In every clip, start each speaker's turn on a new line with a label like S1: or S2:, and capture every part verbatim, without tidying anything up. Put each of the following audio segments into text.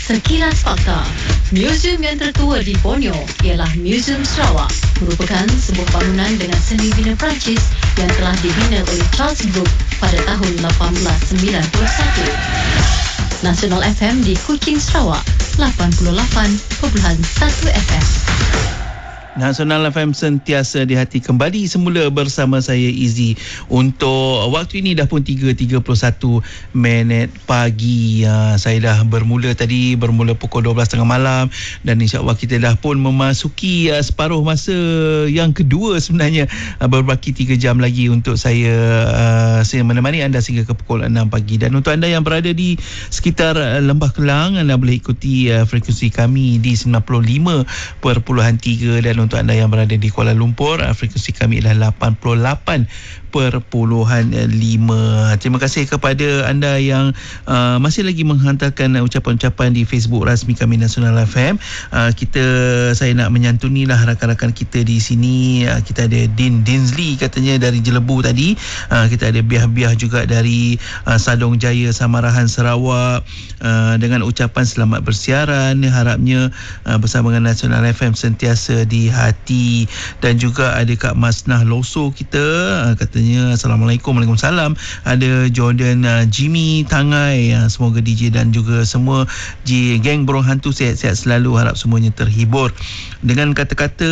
S1: Sekilas Fakta. Museum yang tertua di Borneo ialah Museum Sarawak, merupakan sebuah bangunan dengan seni bina Perancis yang telah dibina oleh Charles Brooke pada tahun lapan belas sembilan puluh satu. Nasional F M di Kuching, Sarawak, lapan puluh lapan perpuluhan satu F M.
S2: Nasional F M sentiasa di hati, kembali semula bersama saya Izzy. Untuk waktu ini dah pun tiga tiga puluh satu minit pagi. Ha, saya dah bermula tadi, bermula pukul dua belas tiga puluh malam, dan insya-Allah kita dah pun memasuki uh, separuh masa yang kedua sebenarnya. Uh, berbaki tiga jam lagi untuk saya uh, saya menemani anda sehingga ke pukul enam pagi. Dan untuk anda yang berada di sekitar uh, Lembah Kelang, anda boleh ikuti uh, frekuensi kami di sembilan puluh lima perpuluhan tiga, dan untuk anda yang berada di Kuala Lumpur, frekuensi kami adalah lapan puluh lapan perpuluhan lima. Terima kasih kepada anda yang uh, masih lagi menghantarkan ucapan-ucapan di Facebook rasmi kami Nasional F M. Uh, kita saya nak menyantuni lah rakan-rakan kita di sini. Uh, kita ada Din Dinsley katanya dari Jelebu tadi. Uh, kita ada Biah-Biah juga dari uh, Sadong Jaya, Samarahan, Sarawak, uh, dengan ucapan selamat bersiaran. Harapnya uh, bersama dengan Nasional F M sentiasa di hati. Dan juga ada Kak Masnah Loso kita, uh, katanya Assalamualaikum, Waalaikumsalam. Ada Jordan uh, Jimmy Tangai, uh, semoga D J dan juga semua J, geng Burung Hantu sihat-sihat selalu, harap semuanya terhibur. Dengan kata-kata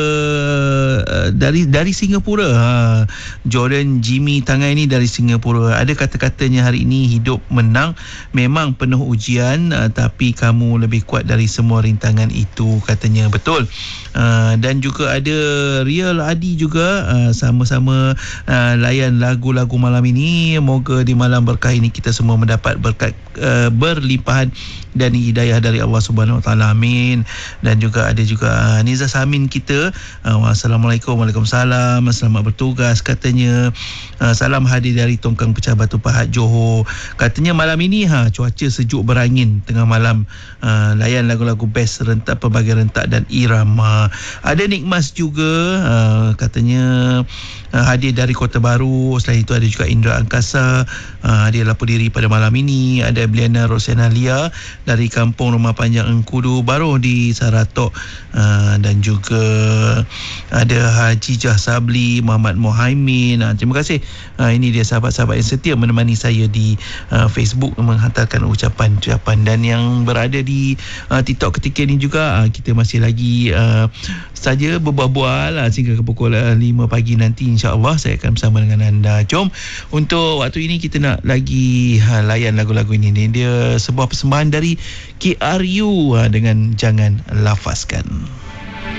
S2: uh, dari dari Singapura, uh, Jordan Jimmy Tangai ni dari Singapura, ada kata-katanya hari ini: hidup menang memang penuh ujian, uh, tapi kamu lebih kuat dari semua rintangan itu, katanya. Betul. Uh, dan juga ada Real Adi juga, uh, sama-sama uh, layan lagu-lagu malam ini. Moga di malam berkah ini kita semua mendapat berkat uh, berlimpahan dan hidayah dari Allah Subhanahu Wa Taala. Amin. Dan juga ada juga uh, Niza Samin kita. Uh, Assalamualaikum, Waalaikumsalam. Selamat bertugas, katanya. Uh, salam hadir dari Tongkang Pecah Batu Pahat, Johor. Katanya malam ini ha cuaca sejuk berangin tengah malam. Uh, layan lagu-lagu best rentak, pelbagai rentak dan irama. Ada Nikmas juga, uh, katanya uh, hadir dari Kota Baru. Selain itu ada juga Indra Angkasa, uh, dia lapor diri pada malam ini. Ada Bliana Rosena Lia dari Kampung Rumah Panjang Engkudu Baru di Saratok, uh, dan juga ada Haji Jah Sabli, Muhammad Mohaimin. Uh, terima kasih. Uh, ini dia sahabat-sahabat yang setia menemani saya di uh, Facebook, menghantarkan ucapan-ucapan. Dan yang berada di uh, TikTok ketika ini juga, uh, kita masih lagi uh, saja berbual-bual uh, sehingga ke pukul uh, lima pagi nanti, insya-Allah saya akan bersama dengan anda. Jom, untuk waktu ini kita nak lagi uh, layan lagu-lagu ini. Ini dia sebuah persembahan dari K R U uh, dengan Jangan Lafazkan.